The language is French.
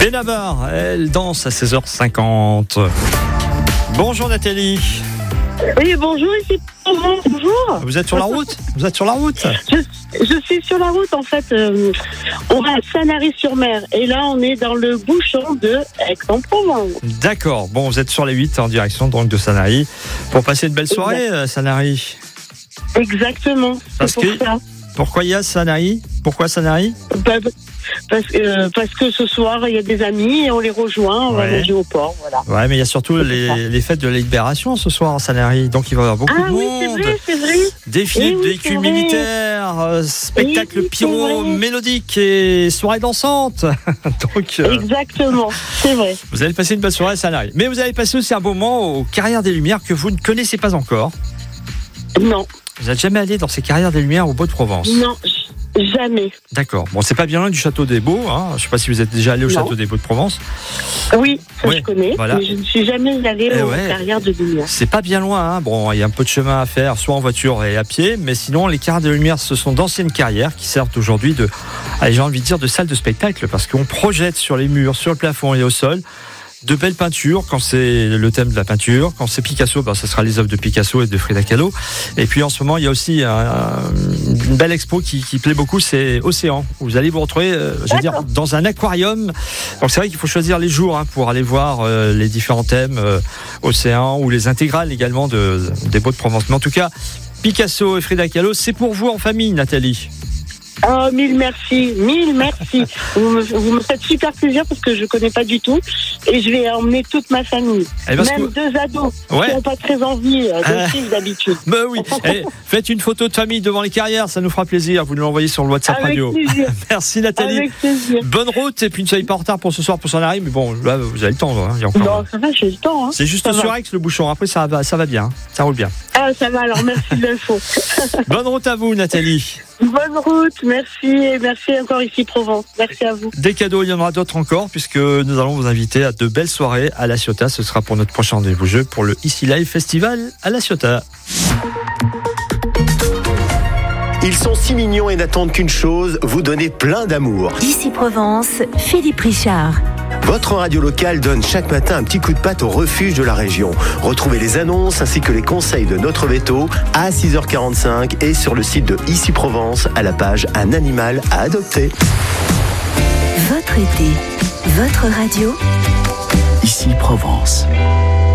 Benabar, elle danse à 16h50. Bonjour Nathalie. Oui, bonjour, ici. Bonjour. Vous êtes sur la route ? Je suis sur la route, en fait. On va à Sanary-sur-Mer. Et là, on est dans le bouchon de Aix-en-Provence. D'accord. Bon, vous êtes sur les 8 en direction donc de Sanary. Pour passer une belle soirée à Sanary. Exactement. Parce c'est pour ça. Pourquoi il y a Sanary ? Pourquoi Sanary ? Parce que ce soir, il y a des amis et on les rejoint, on va manger au port, voilà. Ouais, mais il y a surtout les fêtes de la Libération ce soir à Sanary, donc il va y avoir beaucoup de monde. C'est vrai. Défilé de véhicules militaires, spectacle pyro mélodique et soirée dansante. Donc, exactement, c'est vrai. Vous allez passer une bonne soirée à Sanary. Mais vous allez passer aussi un bon moment aux Carrières des Lumières que vous ne connaissez pas encore. Non. Vous n'êtes jamais allé dans ces Carrières des Lumières au Beau-de-Provence ? Non. Jamais. D'accord. Bon, c'est pas bien loin du Château des Beaux. Hein. Je ne sais pas si vous êtes déjà allé au Château des Beaux de Provence. Oui, ça je connais. Voilà. Mais je ne suis jamais allé aux Carrières de Lumière. C'est pas bien loin. Hein. Bon, il y a un peu de chemin à faire, soit en voiture et à pied. Mais sinon, les Carrières de Lumière, ce sont d'anciennes carrières qui servent aujourd'hui j'ai envie de dire, de salle de spectacle, parce qu'on projette sur les murs, sur le plafond et au sol de belles peintures quand c'est le thème de la peinture. Quand c'est Picasso, ce sera les œuvres de Picasso et de Frida Kahlo. Et puis en ce moment, il y a aussi une belle expo qui plaît beaucoup, c'est Océan. Vous allez vous retrouver, dans un aquarium. Donc c'est vrai qu'il faut choisir les jours pour aller voir les différents thèmes Océan ou les intégrales également des Beaux de Provence. Mais en tout cas, Picasso et Frida Kahlo, c'est pour vous en famille, Nathalie. Oh, mille merci. Vous me faites super plaisir parce que je ne connais pas du tout et je vais emmener toute ma famille. Même deux ados qui n'ont pas très envie de suivre d'habitude. Oui. Faites une photo de famille devant les carrières, ça nous fera plaisir. Vous nous l'envoyez sur le WhatsApp Radio. Merci Nathalie. Avec plaisir. Bonne route et puis ne soyez pas en retard pour ce soir pour Sanary, mais bon, là vous avez le temps. Il y a encore... Non, ça va, j'ai le temps. C'est juste sur Aix le bouchon. Après ça va bien, ça roule bien. Ah, ça va alors, merci de l'info. Bonne route à vous Nathalie. Bonne route, merci et merci encore ici Provence. Merci à vous. Des cadeaux, il y en aura d'autres encore puisque nous allons vous inviter à de belles soirées à La Ciotat. Ce sera pour notre prochain rendez-vous jeu pour le Ici Live Festival à La Ciotat. Ils sont si mignons et n'attendent qu'une chose, vous donner plein d'amour. Ici Provence, Philippe Richard. Votre radio locale donne chaque matin un petit coup de patte au refuge de la région. Retrouvez les annonces ainsi que les conseils de notre veto à 6h45 et sur le site de Ici Provence à la page Un animal à adopter. Votre été, votre radio. Ici Provence.